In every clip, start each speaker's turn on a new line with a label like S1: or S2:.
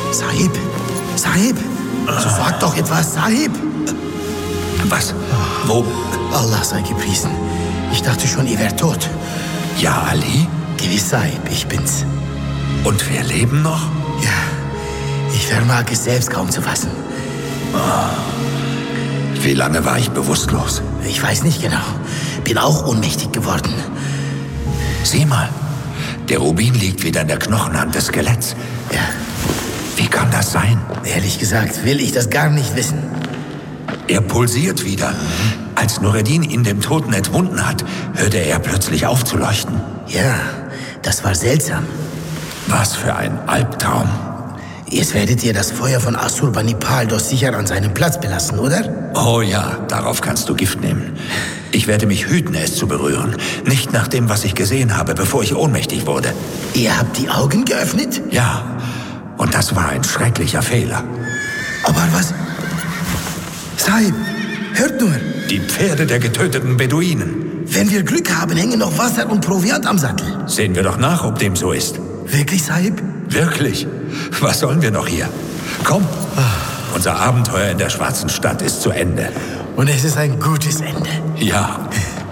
S1: Sahib! Sahib! Sag doch etwas, Sahib!
S2: Was? Wo?
S1: Allah sei gepriesen. Ich dachte schon, ihr wärt tot.
S2: Ja, Ali?
S1: Gewiss, Sahib, ich bin's.
S2: Und wir leben noch?
S1: Ja, ich vermag es selbst kaum zu fassen.
S2: Wie lange war ich bewusstlos?
S1: Ich weiß nicht genau. Bin auch ohnmächtig geworden.
S2: Sieh mal, der Rubin liegt wieder in der Knochenhand des Skeletts.
S1: Ja.
S2: Wie kann das sein?
S1: Ehrlich gesagt, will ich das gar nicht wissen.
S2: Er pulsiert wieder. Als Nureddin ihn dem Toten entwunden hat, hörte er plötzlich auf zu leuchten.
S1: Ja, das war seltsam.
S2: Was für ein Albtraum.
S1: Jetzt werdet ihr das Feuer von Assurbanipal doch sicher an seinem Platz belassen, oder?
S2: Oh ja, darauf kannst du Gift nehmen. Ich werde mich hüten, es zu berühren. Nicht nach dem, was ich gesehen habe, bevor ich ohnmächtig wurde.
S1: Ihr habt die Augen geöffnet?
S2: Ja, und das war ein schrecklicher Fehler.
S1: Aber was? Sahib, hört nur.
S2: Die Pferde der getöteten Beduinen.
S1: Wenn wir Glück haben, hängen noch Wasser und Proviant am Sattel.
S2: Sehen wir doch nach, ob dem so ist.
S1: Wirklich, Sahib?
S2: Wirklich? Was sollen wir noch hier? Komm, unser Abenteuer in der Schwarzen Stadt ist zu Ende.
S1: Und es ist ein gutes Ende.
S2: Ja.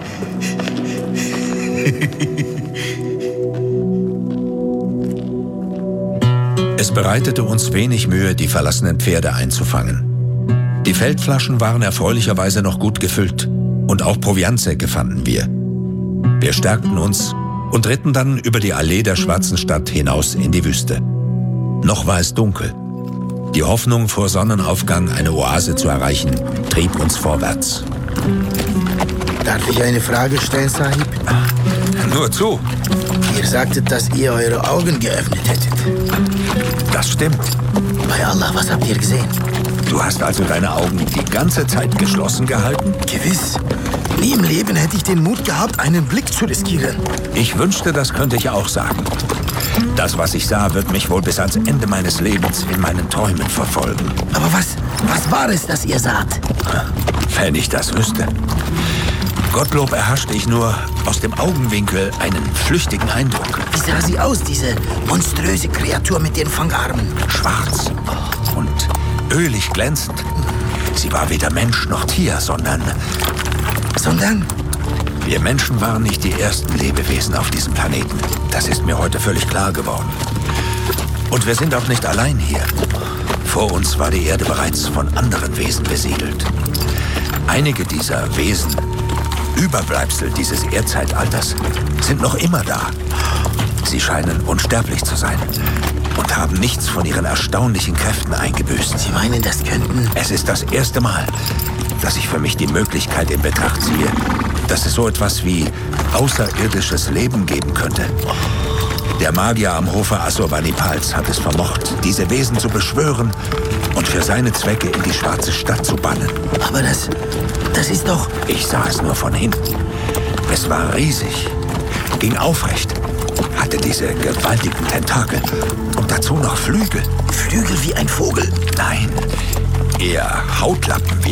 S2: Es bereitete uns wenig Mühe, die verlassenen Pferde einzufangen. Die Feldflaschen waren erfreulicherweise noch gut gefüllt und auch Proviantsäcke fanden wir. Wir stärkten uns und ritten dann über die Allee der Schwarzen Stadt hinaus in die Wüste. Noch war es dunkel. Die Hoffnung, vor Sonnenaufgang eine Oase zu erreichen, trieb uns vorwärts.
S1: Darf ich eine Frage stellen, Sahib?
S2: Nur zu.
S1: Ihr sagtet, dass ihr eure Augen geöffnet hättet.
S2: Das stimmt.
S1: Bei Allah, was habt ihr gesehen?
S2: Du hast also deine Augen die ganze Zeit geschlossen gehalten?
S1: Gewiss. Nie im Leben hätte ich den Mut gehabt, einen Blick zu riskieren.
S2: Ich wünschte, das könnte ich auch sagen. Das, was ich sah, wird mich wohl bis ans Ende meines Lebens in meinen Träumen verfolgen.
S1: Aber was war es, das ihr saht?
S2: Wenn ich das wüsste. Gottlob erhaschte ich nur aus dem Augenwinkel einen flüchtigen Eindruck.
S1: Wie sah sie aus, diese monströse Kreatur mit den Fangarmen?
S2: Schwarz und ölig glänzend. Sie war weder Mensch noch Tier, sondern... Wir Menschen waren nicht die ersten Lebewesen auf diesem Planeten. Das ist mir heute völlig klar geworden. Und wir sind auch nicht allein hier. Vor uns war die Erde bereits von anderen Wesen besiedelt. Einige dieser Wesen, Überbleibsel dieses Erdzeitalters, sind noch immer da. Sie scheinen unsterblich zu sein und haben nichts von ihren erstaunlichen Kräften eingebüßt.
S1: Sie meinen, das könnten...
S2: Es ist das erste Mal, dass ich für mich die Möglichkeit in Betracht ziehe, dass es so etwas wie außerirdisches Leben geben könnte. Der Magier am Hofe Assurbanipals hat es vermocht, diese Wesen zu beschwören und für seine Zwecke in die Schwarze Stadt zu bannen.
S1: Aber das ist doch...
S2: Ich sah es nur von hinten. Es war riesig, ging aufrecht, hatte diese gewaltigen Tentakel und dazu noch Flügel.
S1: Flügel wie ein Vogel?
S2: Nein, eher Hautlappen wie